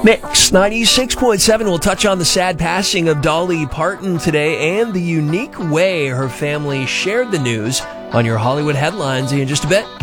Mix 96.7 will touch on the sad passing of Dolly Parton today and the unique way her family shared the news on your Hollywood headlines in just a bit.